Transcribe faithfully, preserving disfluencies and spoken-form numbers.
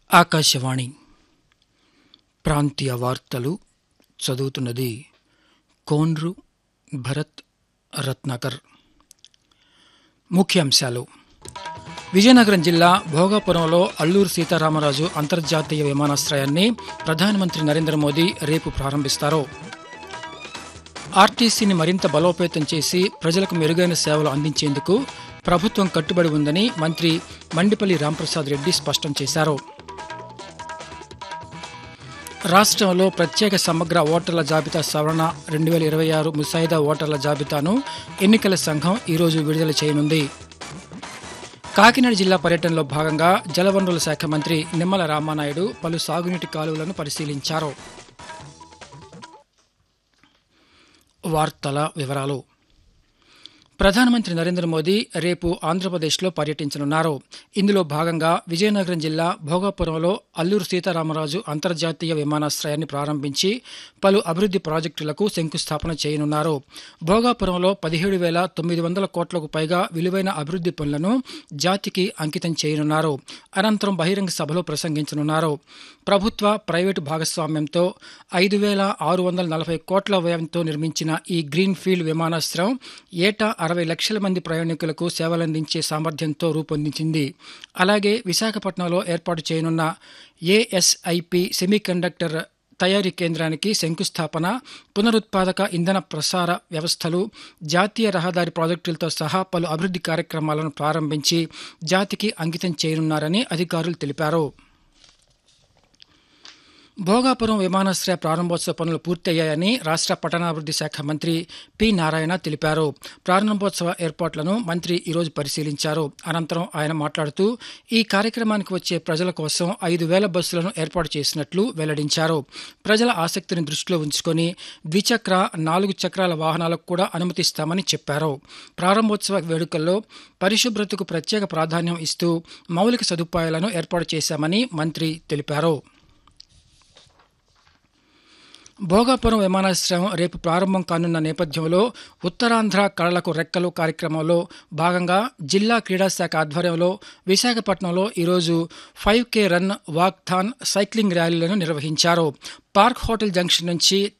ఆకాశవాణి ప్రాంతీయ వార్తలు చదువుతున్నది కోన్రు భరత్ రత్నాకర్. ముఖ్యాంశాలు: విజయనగరం జిల్లా భోగాపురంలో అల్లూరు సీతారామరాజు అంతర్జాతీయ విమానాశ్రయాన్ని ప్రధానమంత్రి నరేంద్ర మోదీ రేపు ప్రారంభిస్తారు. ఆర్టీసీని మరింత బలోపేతం చేసి ప్రజలకు మెరుగైన సేవలు అందించేందుకు ప్రభుత్వం కట్టుబడి ఉందని మంత్రి మండిపల్లి రాంప్రసాద్ రెడ్డి స్పష్టం చేశారు. రాష్ట్రంలో ప్రత్యేక సమగ్ర ఓటర్ల జాబితా సవరణ రెండు వేల ఇరవై ఆరు ముసాయిదా ఓటర్ల జాబితాను ఎన్నికల సంఘం ఈరోజు విడుదల చేయనుంది. కాకినాడ జిల్లా పర్యటనలో భాగంగా జలవనరుల శాఖ మంత్రి నిమ్మల రామానాయుడు పలు సాగునీటి కాలువలను పరిశీలించారు. వార్తల వివరాలు: ప్రధానమంత్రి నరేంద్ర మోదీ రేపు ఆంధ్రప్రదేశ్లో పర్యటించనున్నారు. ఇందులో భాగంగా విజయనగరం జిల్లా భోగాపురంలో అల్లూరు సీతారామరాజు అంతర్జాతీయ విమానాశ్రయాన్ని ప్రారంభించి పలు అభివృద్ది ప్రాజెక్టులకు శంకుస్థాపన చేయనున్నారు. భోగాపురంలో పదిహేడు వేల తొమ్మిది వందల కోట్లకు పైగా విలువైన అభివృద్ది పనులను జాతికి అంకితం చేయనున్నారు. అనంతరం బహిరంగ సభలో ప్రసంగించనున్నారు. ప్రభుత్వ ప్రైవేటు భాగస్వామ్యంతో ఐదు వేల ఆరు వందల నలభై కోట్ల వ్యయంతో నిర్మించిన ఈ గ్రీన్ ఫీల్డ్ విమానాశ్రయం ఏటా అరవై లక్షల మంది ప్రయాణికులకు సేవలందించే సామర్థ్యంతో రూపొందించింది. అలాగే విశాఖపట్నంలో ఏర్పాటు చేయనున్న ఏఎస్ఐపి సెమీకండక్టర్ తయారీ కేంద్రానికి శంకుస్థాపన, పునరుత్పాదక ఇంధన ప్రసార వ్యవస్థలు, జాతీయ రహదారి ప్రాజెక్టులతో సహా పలు అభివృద్ది కార్యక్రమాలను ప్రారంభించి జాతికి అంకితం చేయనున్నారని అధికారులు తెలిపారు. భోగాపురం విమానాశ్రయ ప్రారంభోత్సవ పనులు పూర్తయ్యాయని రాష్ట్ర పట్టణాభివృద్ది శాఖ మంత్రి పి నారాయణ తెలిపారు. ప్రారంభోత్సవ ఏర్పాట్లను మంత్రి ఈరోజు పరిశీలించారు. అనంతరం ఆయన మాట్లాడుతూ ఈ కార్యక్రమానికి వచ్చే ప్రజల కోసం ఐదు వేల బస్సులను ఏర్పాటు చేసినట్లు వెల్లడించారు. ప్రజల ఆసక్తిని దృష్టిలో ఉంచుకొని ద్విచక్ర, నాలుగు చక్రాల వాహనాలకు కూడా అనుమతిస్తామని చెప్పారు. ప్రారంభోత్సవ వేడుకల్లో పరిశుభ్రతకు ప్రత్యేక ప్రాధాన్యం ఇస్తూ మౌలిక సదుపాయాలను ఏర్పాటు చేశామని మంత్రి తెలిపారు. భోగాపురం విమానాశ్రయం రేపు ప్రారంభం కానున్న నేపథ్యంలో ఉత్తరాంధ్ర కళలకు రెక్కలు కార్యక్రమంలో భాగంగా జిల్లా క్రీడాశాఖ ఆధ్వర్యంలో విశాఖపట్నంలో ఈరోజు five K run, walkathon, cycling ర్యాలీలను నిర్వహించారు. పార్క్ హోటల్ జంక్షన్ నుంచి